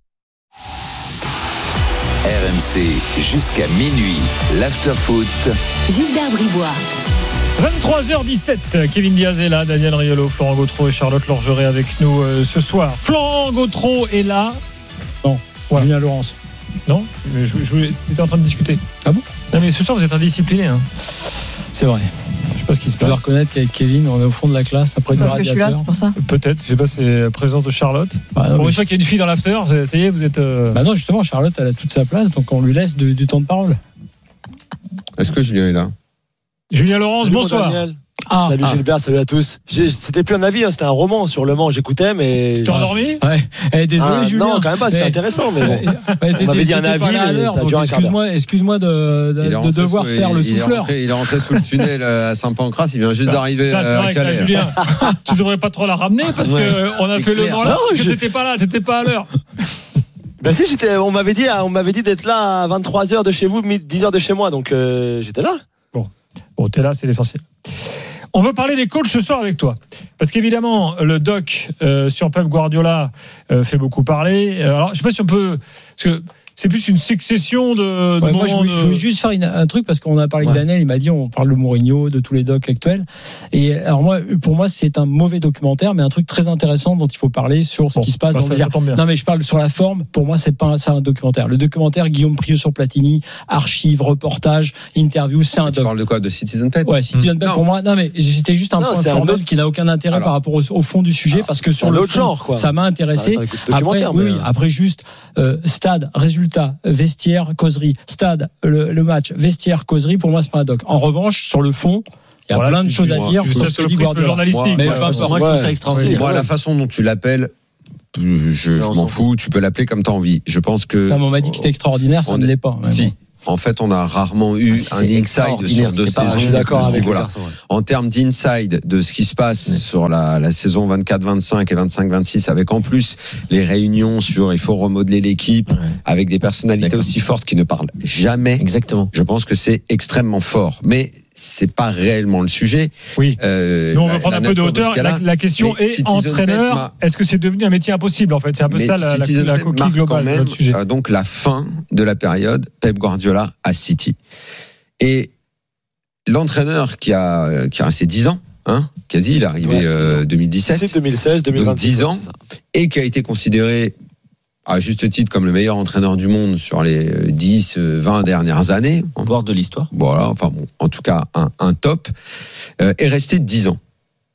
R M C jusqu'à minuit, l'afterfoot. Gilbert Bribois. vingt-trois heures dix-sept, Kevin Diaz est là, Daniel Riolo, Florent Gautreau et Charlotte Lorgeret avec nous euh, ce soir. Florent Gautreau est là. Non, ouais. Julien Laurence. Non, je, je, je, j'étais en train de discuter. Ah bon? Non mais ce soir vous êtes indiscipliné. Hein. C'est vrai. Je sais pas ce qui se passe. Je dois reconnaître qu'avec Kevin, on est au fond de la classe après parce que je suis là, c'est pour ça. Peut-être, je sais pas, c'est la présence de Charlotte. Bah non, pour une je... fois qu'il y a une fille dans l'after, ça y est, vous êtes. Euh... Bah non, justement, Charlotte, elle a toute sa place, donc on lui laisse de, du temps de parole. Est-ce que Julien est là? Julien Laurence, salut bonsoir. Ah, salut ah. Gilbert, salut à tous. J'ai, c'était plus un avis, hein, c'était un roman sur Le Mans, j'écoutais, mais. Tu t'es endormi? Ouais. Eh, désolé, ah, Julien. Non, quand même pas, c'était mais... intéressant, mais bon. Ouais, on m'avait dit un avis, mais ça a duré un quart d'heure. Excuse-moi de, de, de devoir sous, faire il, le il souffleur. Est rentré, il est rentré sous le tunnel à Saint-Pancras, il vient juste ça, d'arriver ça, c'est à vrai Calais. Que là, Julien, tu devrais pas trop la ramener parce ouais. qu'on a fait clair. Le Mans là, non, parce je... que t'étais pas là, t'étais pas à l'heure. Ben si, j'étais, on m'avait dit, on m'avait dit d'être là à vingt-trois heures de chez vous, dix heures de chez moi, donc euh, j'étais là. Bon, bon, t'es là, c'est l'essentiel. On veut parler des coachs ce soir avec toi. Parce qu'évidemment, le doc euh, sur Pep Guardiola euh, fait beaucoup parler. Alors, je ne sais pas si on peut... Parce que c'est plus une succession de. de ouais, moi, je voulais, de... je voulais juste faire une, un truc parce qu'on a parlé ouais. de Daniel, il m'a dit on parle de Mourinho, de tous les docs actuels. Et alors moi, pour moi, c'est un mauvais documentaire, mais un truc très intéressant dont il faut parler sur ce bon, qui se passe bah, dans le médias. Non, mais je parle sur la forme. Pour moi, c'est pas un, c'est un documentaire. Le documentaire Guillaume Prieux sur Platini, archives, reportages, interviews, c'est un doc. Tu parles de quoi, de Citizen Pep? Ouais, Citizen Pep. Pour moi, non, mais c'était juste un non, point formel qui n'a aucun intérêt alors, par rapport au, au fond du sujet, alors, parce que sur le fond, genre, quoi. ça m'a intéressé. Ça après, oui, mais... après juste euh, stade, résultat, vestiaire, causerie, stade, le, le match, vestiaire, causerie. Pour moi, c'est pas un doc. En revanche, sur le fond, il y a voilà, plein de choses à dire. C'est sur le prisme journalistique. Mais moi, moi, moi, je trouve ça extraordinaire. Moi, la façon dont tu l'appelles, je, je m'en fous. Tu peux l'appeler comme tu as envie. Je pense que. On m'a dit que c'était extraordinaire, ça ne l'est pas. Si. Bon. En fait, on a rarement eu ah, un inside sur deux saisons. Je suis d'accord avec voilà. Ouais. En termes d'inside de ce qui se passe ouais. sur la, la saison vingt-quatre vingt-cinq et vingt-cinq vingt-six, avec en plus les réunions sur il faut remodeler l'équipe, ouais. avec des personnalités d'accord. aussi fortes qui ne parlent jamais. Exactement. Je pense que c'est extrêmement fort. Mais c'est pas réellement le sujet. Oui. Euh, Nous, on veut prendre un peu de hauteur. La, la question est Citizen entraîneur. Ma... Est-ce que c'est devenu un métier impossible en fait? C'est un peu mais ça la, la, la coquille globale de notre sujet. Euh, donc la fin de la période Pep Guardiola à City. Et l'entraîneur qui a qui a resté dix ans, hein, quasi, il est arrivé ouais, euh, deux mille dix-sept, deux mille seize, deux mille vingt-six, donc dix ans, et qui a été considéré à juste titre comme le meilleur entraîneur du monde sur les dix, vingt dernières années. Voire de l'histoire. Voilà, enfin bon, en tout cas, un, un top, euh, est resté dix ans.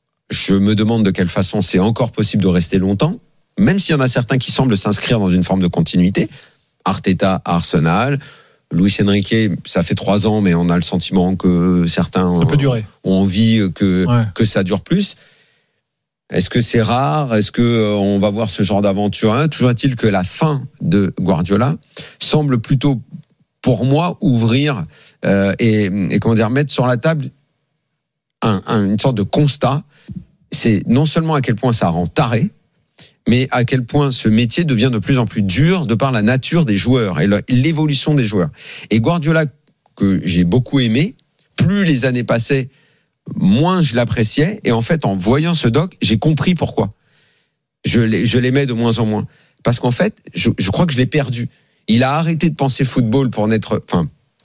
Je me demande de quelle façon c'est encore possible de rester longtemps, même s'il y en a certains qui semblent s'inscrire dans une forme de continuité. Arteta à Arsenal, Luis Enrique, ça fait trois ans, mais on a le sentiment que certains ça peut durer. ont envie que, ouais. que ça dure plus. Est-ce que c'est rare? Est-ce que euh, on va voir ce genre d'aventure? hein Toujours est-il que la fin de Guardiola semble plutôt, pour moi, ouvrir euh, et, et comment dire, mettre sur la table un, un, une sorte de constat. C'est non seulement à quel point ça rend taré, mais à quel point ce métier devient de plus en plus dur de par la nature des joueurs et l'évolution des joueurs. Et Guardiola, que j'ai beaucoup aimé, plus les années passaient, moins je l'appréciais, et en fait en voyant ce doc j'ai compris pourquoi je, je l'aimais de moins en moins, parce qu'en fait je, je crois que je l'ai perdu. Il a arrêté de penser football pour n'être, enfin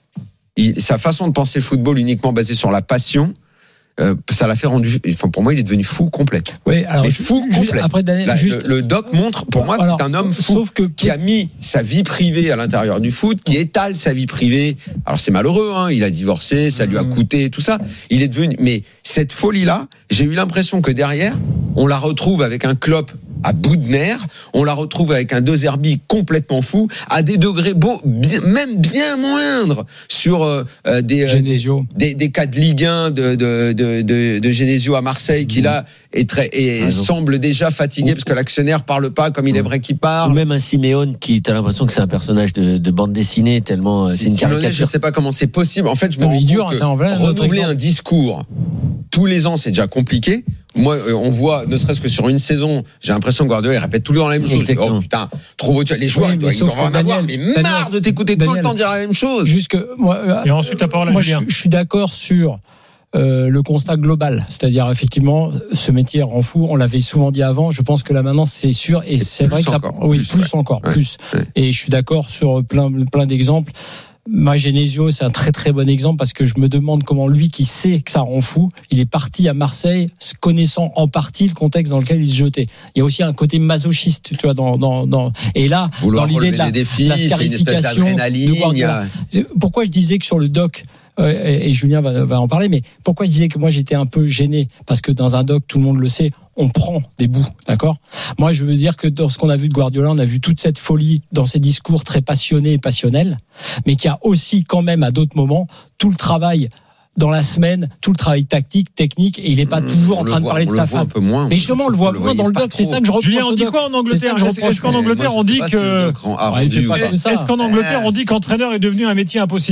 il, sa façon de penser football uniquement basée sur la passion, euh, ça l'a fait rendu, enfin pour moi il est devenu fou complet. Oui, alors mais fou juste, complet. Après, Daniel, Là, juste... le, le doc montre, pour moi alors, c'est un homme fou sauf que... qui a mis sa vie privée à l'intérieur du foot, qui étale sa vie privée. Alors c'est malheureux, hein, il a divorcé, ça lui a coûté tout ça. Il est devenu, mais cette folie-là, j'ai eu l'impression que derrière, on la retrouve avec un Klopp à bout de nerfs, on la retrouve avec un De Zerbi complètement fou, à des degrés beaux, bien, même bien moindres sur euh, des, euh, des des cas de Ligue un de de de de, de Genesio à Marseille, qui là est très et ah, semble déjà fatigué parce que l'actionnaire parle pas comme il aimerait qu'il parle. Ou même un Simeone qui, t'as l'impression que c'est un personnage de, de bande dessinée tellement c'est, c'est une caricature. Je sais pas comment c'est possible. En fait, je me non, rends dur, compte que vrai, renouveler un discours tous les ans, c'est déjà compliqué. Moi, on voit, ne serait-ce que sur une saison, j'ai l'impression que Guardiola, il répète tout le temps la même chose. Exactement. Oh putain, trop beau, les joueurs, oui, ils doivent en avoir, mais Daniel, marre de t'écouter Daniel, tout le temps dire la même chose. Jusque, moi, euh, et ensuite, à part la moi, je, je suis d'accord sur euh, le constat global. C'est-à-dire, effectivement, ce métier rend fou. On l'avait souvent dit avant. Je pense que là, maintenant, c'est sûr. Et, et c'est vrai que ça, encore, oui, plus, plus ouais. encore, ouais. plus. Ouais. Et je suis d'accord sur plein, plein d'exemples. Genesio, c'est un très très bon exemple parce que je me demande comment lui, qui sait que ça rend fou, il est parti à Marseille connaissant en partie le contexte dans lequel il se jetait. Il y a aussi un côté masochiste, tu vois, dans dans dans et là vouloir dans l'idée de la, défis, la scarification de Guardiola. Pourquoi je disais que sur le doc euh, et, et Julien va, va en parler, mais pourquoi je disais que moi j'étais un peu gêné parce que dans un doc, tout le monde le sait, on prend des bouts, d'accord ? Moi, je veux dire que dans ce qu'on a vu de Guardiola, on a vu toute cette folie dans ses discours très passionnés et passionnels, mais qu'il y a aussi quand même à d'autres moments tout le travail dans la semaine, tout le travail tactique, technique, et il n'est pas mmh, toujours en train voit, de parler de sa femme. Un peu moins, mais justement, on le voit le moins dans le doc, c'est ça que je reproche. Julien, on dit quoi en Angleterre ? Est-ce qu'en Angleterre, on dit que... Est-ce qu'en Angleterre, on dit qu'entraîneur est devenu un métier impossible ?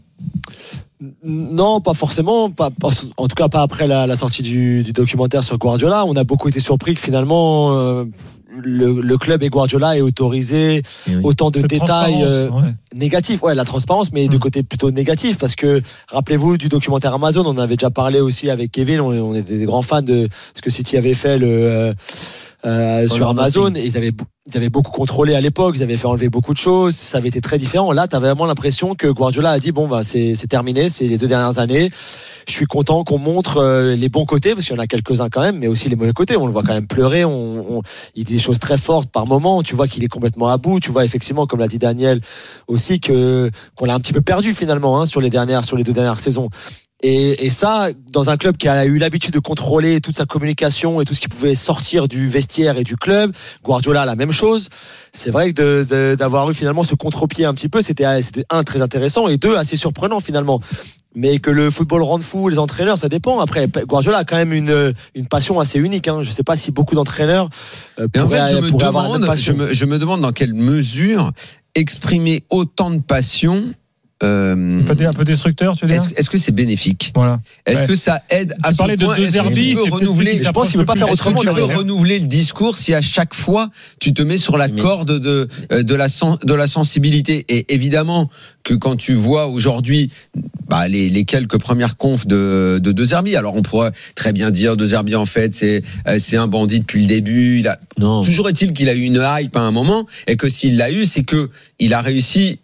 Non, pas forcément. Pas, pas, en tout cas, pas après la, la sortie du, du documentaire sur Guardiola. On a beaucoup été surpris que finalement euh, le, le club et Guardiola aient autorisé oui. autant de Cette détails euh, ouais. négatifs. Ouais, la transparence, mais mmh. de côté plutôt négatif, parce que rappelez-vous du documentaire Amazon, on avait déjà parlé aussi avec Kevin. On, on était des grands fans de ce que City avait fait le. Euh, euh, sur Amazon. Et ils avaient, ils avaient beaucoup contrôlé à l'époque. Ils avaient fait enlever beaucoup de choses. Ça avait été très différent. Là, tu as vraiment l'impression que Guardiola a dit bon, bah, c'est, c'est terminé. C'est les deux dernières années. Je suis content qu'on montre euh, les bons côtés, parce qu'il y en a quelques-uns quand même, mais aussi les mauvais côtés. On le voit quand même pleurer. On, on, il dit des choses très fortes par moment. Tu vois qu'il est complètement à bout. Tu vois effectivement, comme l'a dit Daniel aussi, que qu'on l'a un petit peu perdu finalement hein, sur les dernières, sur les deux dernières saisons. Et, et ça, dans un club qui a eu l'habitude de contrôler toute sa communication et tout ce qui pouvait sortir du vestiaire et du club, Guardiola la même chose. C'est vrai que de, de, d'avoir eu finalement ce contre-pied un petit peu, c'était, c'était un très intéressant et deux assez surprenant finalement. Mais que le football rende fou, les entraîneurs, ça dépend. Après, Guardiola a quand même une, une passion assez unique. Hein. Je ne sais pas si beaucoup d'entraîneurs euh, pourraient, en fait, je me pourraient avoir la même demande, passion. Je me, je me demande dans quelle mesure exprimer autant de passion. Euh, un, peu, un peu destructeur, tu veux dire est-ce, est-ce que c'est bénéfique voilà. Est-ce ouais. que ça aide à tu ce parlais point, de deux Zerbi, c'est renouveler je pense qu'il ne peut pas faire autrement. Est-ce que tu peux renouveler le discours si à chaque fois tu te mets sur la corde de, de, la, de la sensibilité. Et évidemment que quand tu vois aujourd'hui bah, les, les quelques premières confs de, de De Zerbi, alors on pourrait très bien dire De Zerbi en fait c'est, c'est un bandit depuis le début. Il a, non. Toujours est-il qu'il a eu une hype à un moment et que s'il l'a eu, c'est qu'il a réussi.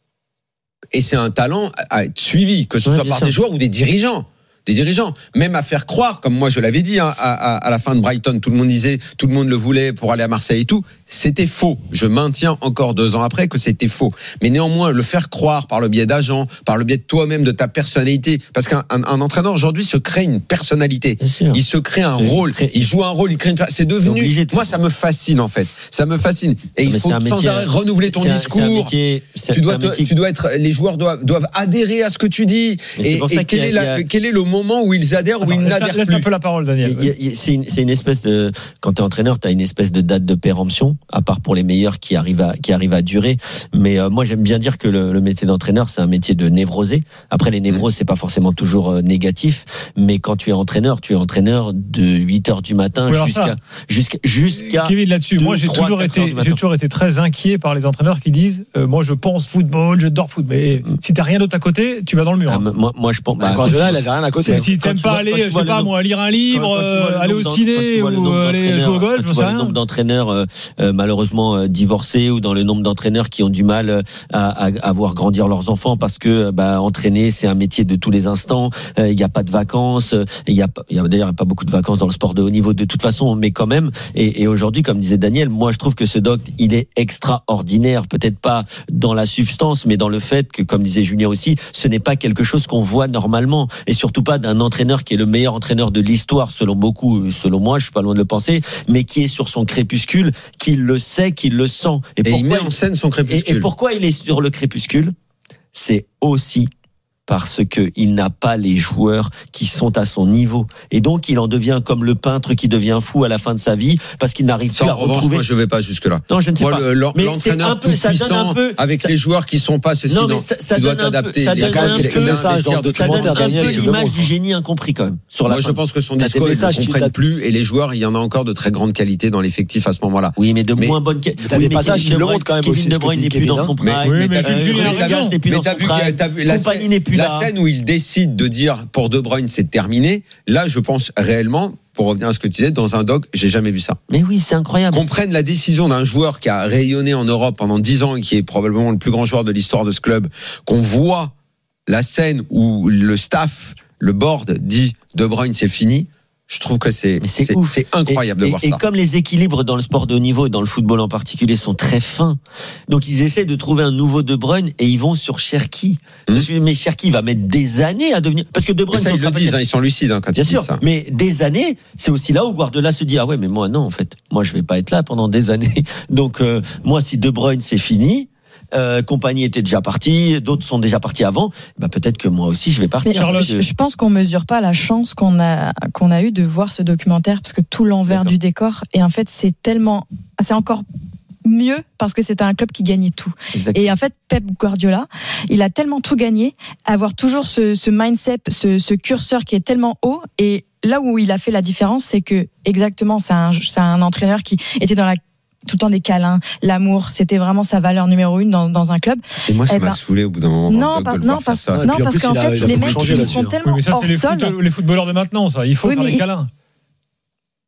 Et c'est un talent à être suivi, que ce ouais, soit par sûr. des joueurs ou des dirigeants. Des dirigeants, même à faire croire, comme moi je l'avais dit, hein, à, à, à la fin de Brighton, tout le monde disait, tout le monde le voulait pour aller à Marseille et tout. C'était faux. Je maintiens encore deux ans après que c'était faux. Mais néanmoins, le faire croire par le biais d'agents, par le biais de toi-même, de ta personnalité, parce qu'un un, un entraîneur aujourd'hui se crée une personnalité. Il se crée un c'est rôle. Très... Il joue un rôle. Il crée une. C'est devenu. C'est moi, ça me fascine en fait. Ça me fascine. Et non, il faut sans métier, arrêt renouveler ton c'est discours. Un, métier, c'est, tu dois, te, tu dois être. Les joueurs doivent doivent adhérer à ce que tu dis. Et, et quel, est la, a... quel est le moment où ils adhèrent ou ils n'adhèrent plus. Laisse un peu la parole, Daniel. Il y a, il y a, c'est, une, c'est une espèce de. Quand tu es entraîneur, tu as une espèce de date de péremption, à part pour les meilleurs qui arrivent à, qui arrivent à durer. Mais euh, moi, j'aime bien dire que le, le métier d'entraîneur, c'est un métier de névrosé. Après, les névroses, c'est pas forcément toujours euh, négatif. Mais quand tu es entraîneur, tu es entraîneur de huit heures du matin oui, jusqu'à, jusqu'à, jusqu'à. Kevin, là-dessus, deux, moi, j'ai trois, toujours été, j'ai toujours été très inquiet par les entraîneurs qui disent, euh, moi, je pense football, je dors football. Mais si t'as rien d'autre à côté, tu vas dans le mur. Ah, hein. moi, moi, je pense. Bah, Guardiola, il avait rien à côté. Si t'aimes pas aller, je sais pas moi, lire un livre, aller au ciné ou aller jouer au golf, je sais rien. Le nombre d'entraîneurs euh, euh, malheureusement euh, divorcés ou dans le nombre d'entraîneurs qui ont du mal à, à, à voir grandir leurs enfants parce que bah, entraîner c'est un métier de tous les instants. Il euh, n'y a pas de vacances. Il y a, y a d'ailleurs pas beaucoup de vacances dans le sport de haut niveau de toute façon, mais quand même. Et, et aujourd'hui, comme disait Daniel, moi je trouve que ce doc il est extraordinaire. Peut-être pas dans la substance, mais dans le fait que, comme disait Julien aussi, ce n'est pas quelque chose qu'on voit normalement et surtout pas d'un entraîneur qui est le meilleur entraîneur de l'histoire selon beaucoup, selon moi, je suis pas loin de le penser, mais qui est sur son crépuscule, qui le sait, qui le sent. Et, et il met en scène son crépuscule. Et, et pourquoi il est sur le crépuscule ? C'est aussi parce que il n'a pas les joueurs qui sont à son niveau et donc il en devient comme le peintre qui devient fou à la fin de sa vie parce qu'il n'arrive plus à revanche, retrouver. Moi je vais pas jusque là. Non je ne sais moi, pas. Le, mais l'entraîneur c'est un peu, tout ça donne un peu avec ça... les joueurs qui sont pas ceci. Non mais ça, ça tu dois donne t'adapter. Un peu, ça donne un peu, message dans ça donne un peu l'image du génie incompris quand même. Sur la moi fin. je pense que son discours ils ne comprennent plus et les joueurs il y en a encore de très grande qualité dans l'effectif à ce moment-là. Oui mais de moins bonne qualité. T'as des passages qui le montrent quand même aussi. Kevin De Bruyne n'est plus dans son prime. Oui mais Julien n'est plus dans son prime. Compagnie n'est plus là. La scène où il décide de dire pour De Bruyne c'est terminé. Là, je pense réellement, pour revenir à ce que tu disais, dans un doc, j'ai jamais vu ça. Mais oui, c'est incroyable. Qu'on prenne la décision d'un joueur qui a rayonné en Europe pendant dix ans et qui est probablement le plus grand joueur de l'histoire de ce club, qu'on voit la scène où le staff, le board dit De Bruyne c'est fini. Je trouve que c'est, c'est, c'est, c'est incroyable et, de voir et, ça. Et comme les équilibres dans le sport de haut niveau et dans le football en particulier sont très fins, donc ils essaient de trouver un nouveau De Bruyne et ils vont sur Cherki. Mmh. Mais Cherki va mettre des années à devenir... Parce que De Bruyne... Mais ça, ils le disent, hein, ils sont lucides hein, quand bien ils sûr, disent ça. Mais des années, c'est aussi là où Guardiola se dit « Ah ouais, mais moi non, en fait. Moi, je vais pas être là pendant des années. » Donc, euh, moi, si De Bruyne, c'est fini... Euh, compagnie était déjà partie, d'autres sont déjà partis avant. Bah peut-être que moi aussi je vais partir. Charlotte, je, je pense qu'on mesure pas la chance qu'on a qu'on a eu de voir ce documentaire parce que tout l'envers D'accord. du décor et en fait c'est tellement, c'est encore mieux parce que c'était un club qui gagnait tout. Exactement. Et en fait Pep Guardiola, il a tellement tout gagné, avoir toujours ce, ce mindset, ce, ce curseur qui est tellement haut et là où il a fait la différence, c'est que exactement c'est un c'est un entraîneur qui était dans la tout le temps des câlins, l'amour, c'était vraiment sa valeur numéro une dans, dans un club. Et moi, ça eh m'a ben, saoulé au bout d'un moment. Non, pas, non, parce, non, non, parce qu'en fait, les mecs, ils sont tellement oui, mais ça, hors c'est les, sol. foot, les footballeurs de maintenant, ça. Il faut oui, faire des câlins.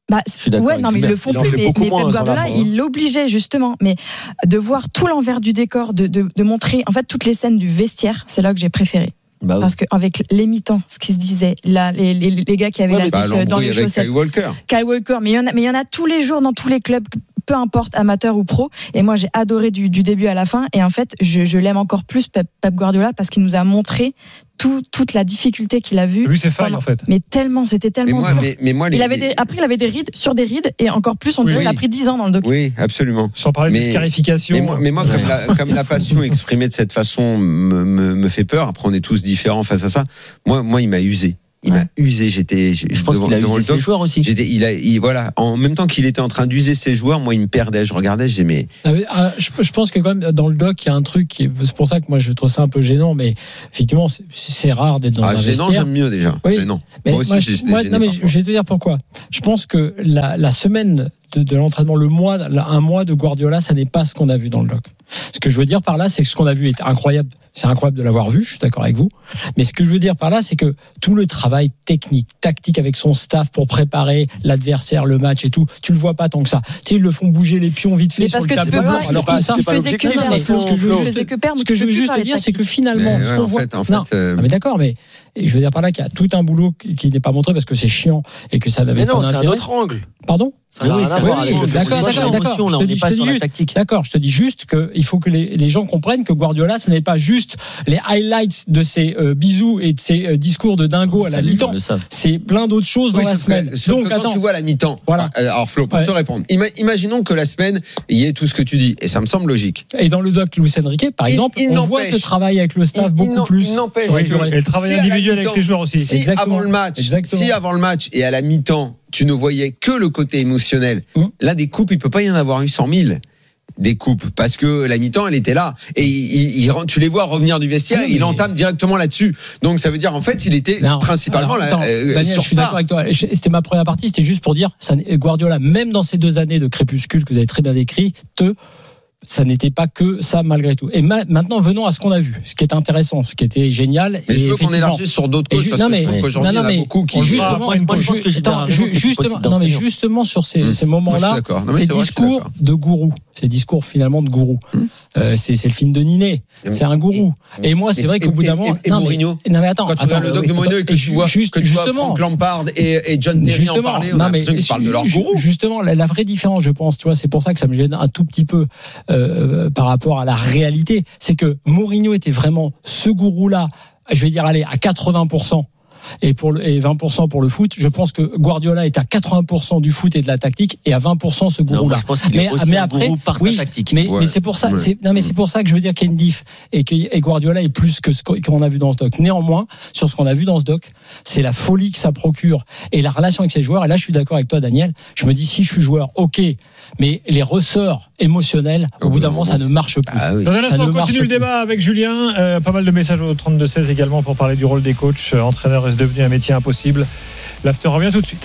Bah, Je suis d'accord ouais, avec non, mais ils Gilbert. le font Il en plus. fait Mais, beaucoup mais moins Pep sur la Guardiola, fin, hein. il l'obligeait justement. Mais de voir tout l'envers du décor, de, de, de montrer en fait toutes les scènes du vestiaire, c'est là que j'ai préféré. Bah oui. Parce qu'avec les mi-temps, ce qui se disait, là, les, les, les gars qui avaient Ouais, la Bah, bite dans l'embrouille les avec chaussettes. Kyle Walker. Kyle Walker, mais il y en a, mais il y en a tous les jours dans tous les clubs, peu importe amateur ou pro. Et moi, j'ai adoré du, du début à la fin. Et en fait, je, je l'aime encore plus, Pep, Pep Guardiola, parce qu'il nous a montré tout, toute la difficulté qu'il a vue. Lui, c'est faille, pendant- en fait. Mais tellement, c'était Mais tellement moi, dur. mais, mais moi, les- Il avait les- des, après, il avait des rides sur des rides, et encore plus, on Oui, dirait oui. qu'il a pris dix ans dans le doc. Oui, absolument. Sans parler Mais- de scarification. Mais moi, mais moi, comme, la, comme la passion exprimée de cette façon me, me, me fait peur. Après, on est tous différents face à ça. Moi, moi, il m'a usé. Il m'a usé. J'étais. Je, Je pense devant- qu'il a devant usé le ses doc, joueurs aussi. J'étais. Il a. Il, voilà. En même temps qu'il était en train d'user ses joueurs, moi, il me perdait. Je regardais. Je disais mais. Ah, mais, ah, je, je pense que quand même dans le doc il y a un truc qui est, c'est pour ça que moi je trouve ça un peu gênant, mais effectivement c'est, c'est rare d'être dans Ah, un gênant, vestiaire. j'aime mieux déjà. Oui. Gênant. Mais moi aussi, moi, j'étais je, moi, gêné non, mais parfois. je vais te dire pourquoi. Je pense que la, la semaine de, de l'entraînement, le mois, la- un mois de Guardiola, ça n'est pas ce qu'on a vu dans le doc. Ce que je veux dire par là, c'est que ce qu'on a vu est incroyable. C'est incroyable de l'avoir vu, je suis d'accord avec vous. Mais ce que je veux dire par là, c'est que tout le travail technique, tactique avec son staff pour préparer l'adversaire, le match et tout, tu le vois pas tant que ça. Tu sais, ils le font bouger les pions vite fait Mais sur parce le que tu tableau. peux pas, Alors il- que ça, il faisait que Non, non, mais perdre. ce que je veux Il juste- faisait que perdre, ce que tu je peux veux plus juste te parler dire, c'est que tactique. finalement, Mais ce ouais, qu'on en voit. fait, en Non, fait, euh, ah, mais d'accord, mais et je veux dire par là qu'il y a tout un boulot qui qui n'est pas montré parce que c'est chiant et que ça n'avait Mais pas non, c'est un d'intérêt. autre angle. Pardon Ça n'a Oui, rien ça à va, voir oui, avec le fait D'accord, que ce soit d'accord, chiant. d'accord. là, Je on te n'est dis- pas je te sur dis la juste- tactique. D'accord, je te dis juste qu'il faut que les, les gens comprennent que Guardiola, ce n'est pas juste les highlights de ses euh, bisous et de ses euh, discours de dingo à la Ça, les gens mi-temps. le savent. C'est plein d'autres choses dans Oui, la sauf que- semaine. sauf Donc que quand attends, tu vois la mi-temps. Voilà. Euh, Alors Flo, pour Ouais. te répondre, ima- imaginons que la semaine il y ait tout ce que tu dis, et ça me semble logique. et dans le doc Luis Enrique, par Il- exemple, il on n'empêche- voit ce travail avec le staff Il- il beaucoup n'en- plus. il n'empêche sur la que- durée. Et le travail Si à la individuel avec mi-temps- les joueurs aussi. Si Exactement. avant le match, Exactement. si avant le match et à la mi-temps, tu ne voyais que le côté émotionnel, Hum. là des coupes, il peut pas y en avoir eu cent mille. Des coupes, parce que la mi-temps elle était là et il, il, il- tu les vois revenir du vestiaire, Ah non, mais- il entame directement là-dessus. Donc ça veut dire en fait il était Non, principalement alors, là, attends, euh, Daniel, sur je suis ça. d'accord avec toi. Et je- C'était ma première partie. C'était juste pour dire, ça, n'est- Guardiola, même dans ces deux années de crépuscule que vous avez très bien décrit, te, ça n'était pas que ça malgré tout. Et ma- maintenant, venons à ce qu'on a vu, ce qui est intéressant, ce qui était génial. Mais et je veux qu'on effectivement- élargisse sur d'autres Et coachs ju- parce non, que mais- je trouve qu'aujourd'hui non, il y en a mais- beaucoup qui. on- Ah, justement, moi, je- moi, je pense que Gilbert attends, a raison, ju- c'est plus justement, possible non, mais d'entraîneur. justement sur ces, Hum. ces Moi, je moments-là, suis d'accord. Non, mais ces c'est vrai, je suis discours d'accord. de gourou, ces discours finalement de gourou. Hum. Euh, c'est, c'est le film de Ninet. C'est un gourou. Et moi, c'est Et- vrai qu'au et- bout d'un et- moment, et non, mais- Mourinho non mais attends, Quand tu attends, regardes le doc de attends, Mourinho et que tu ju- vois, juste- que tu vois justement, Frank Lampard et, et John Terry en Justement, parler, on non, a mais l'impression qu'ils parlent de leur ju- gourou. Justement, la, la vraie différence, je pense, tu vois, c'est pour ça que ça me gêne un tout petit peu euh, par rapport à la réalité, c'est que Mourinho était vraiment ce gourou-là, je vais dire, allez, à quatre-vingts pour cent. Et, pour le, et vingt pour cent pour le foot. Je pense que Guardiola est à quatre-vingts pour cent du foot et de la tactique et à vingt pour cent ce Non, gourou-là. moi, je pense qu'il est Mais, aussi mais un après, gourou par oui, sa tactique. mais, Ouais. mais c'est pour ça, Ouais. c'est, non, mais c'est pour ça que je veux dire qu'il y a une diff et que et Guardiola est plus que ce qu'on a vu dans ce doc. Néanmoins, sur ce qu'on a vu dans ce doc, c'est la folie que ça procure et la relation avec ses joueurs. Et là, je suis d'accord avec toi, Daniel. Je me dis, si je suis joueur, ok, mais les ressorts émotionnels, au bout d'un moment, ça ne marche plus. Ah oui. Dans un Ça instant, ne on marche continue le plus. débat avec Julien. Euh, pas mal de messages au trente-deux seize également pour parler du rôle des coachs. Euh, entraîneur est devenu un métier impossible. L'after revient tout de suite.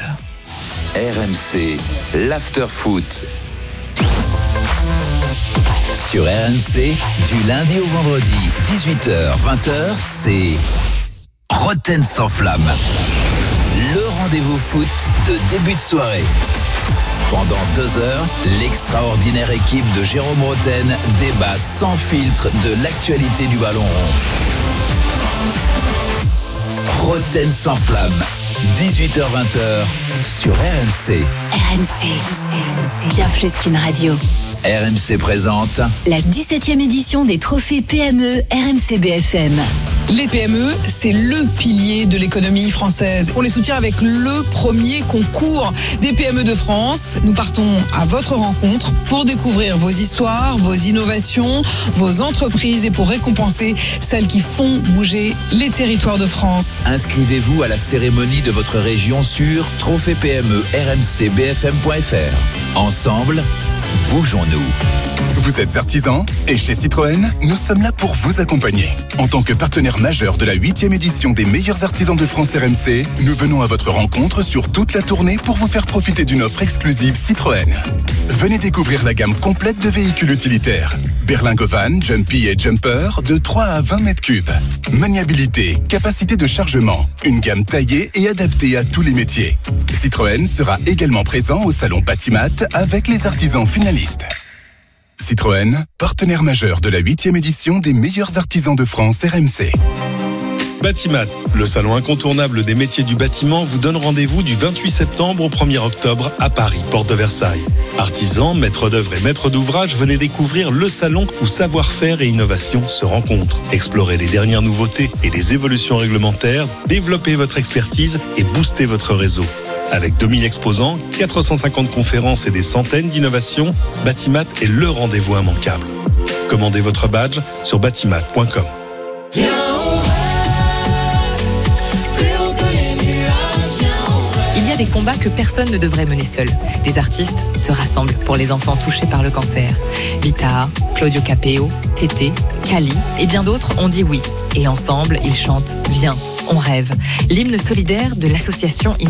R M C, l'after-foot. Sur R M C, du lundi au vendredi, dix-huit heures vingt heures, c'est Roten sans flamme. Le rendez-vous foot de début de soirée. Pendant deux heures, l'extraordinaire équipe de Jérôme Roten débat sans filtre de l'actualité du ballon rond. Roten sans flamme, dix-huit heures vingt sur R M C. R M C, bien plus qu'une radio. R M C présente La dix-septième édition des trophées P M E R M C B F M. Les P M E, c'est le pilier de l'économie française. On les soutient avec le premier concours des P M E de France. Nous partons à votre rencontre pour découvrir vos histoires, vos innovations, vos entreprises et pour récompenser celles qui font bouger les territoires de France. Inscrivez-vous à la cérémonie de votre région sur trophée P M E R M C B F M point F R. Ensemble, Bougeons-nous. Vous êtes artisan et chez Citroën, nous sommes là pour vous accompagner. En tant que partenaire majeur de la huitième édition des meilleurs artisans de France R M C, nous venons à votre rencontre sur toute la tournée pour vous faire profiter d'une offre exclusive Citroën. Venez découvrir la gamme complète de véhicules utilitaires. Berlingo Van, Jumpy et Jumper de trois à vingt mètres cubes. Maniabilité, capacité de chargement, une gamme taillée et adaptée à tous les métiers. Citroën sera également présent au salon Batimat avec les artisans finalistes. Citroën, partenaire majeur de la huitième édition des meilleurs artisans de France R M C. Batimat, le salon incontournable des métiers du bâtiment, vous donne rendez-vous du vingt-huit septembre au premier octobre à Paris, porte de Versailles. Artisans, maîtres d'œuvre et maîtres d'ouvrage, venez découvrir le salon où savoir-faire et innovation se rencontrent. Explorez les dernières nouveautés et les évolutions réglementaires, développez votre expertise et boostez votre réseau. Avec deux mille exposants, quatre cent cinquante conférences et des centaines d'innovations, Batimat est le rendez-vous immanquable. Commandez votre badge sur batimat point com. Il y a des combats que personne ne devrait mener seul. Des artistes se rassemblent pour les enfants touchés par le cancer. Vita, Claudio Capéo, Tété, Kali et bien d'autres ont dit oui. Et ensemble, ils chantent « Viens, on rêve », l'hymne solidaire de l'association